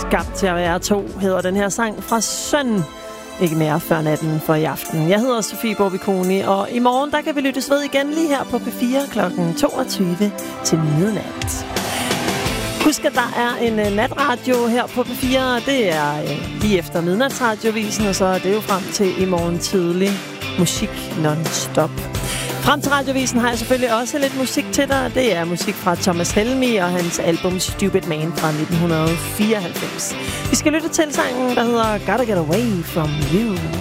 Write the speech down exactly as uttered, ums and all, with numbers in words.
Skabt til at være to hedder den her sang fra Søn. Ikke mere før natten for i aften. Jeg hedder Sofie Borbikoni, og i morgen der kan vi lyttes ved igen lige her på P fire klokken toogtyve til midnat. Husk, at der er en uh, natradio her på P fire. Det er uh, lige efter midnatsradiovisen, og så er det jo frem til i morgen tidlig. Musik non-stop. Frem til radiovisen har jeg selvfølgelig også lidt musik til dig. Det er musik fra Thomas Helmig og hans album Stupid Man fra nitten fireoghalvfems. Vi skal lytte til sangen, der hedder Gotta Get Away From You.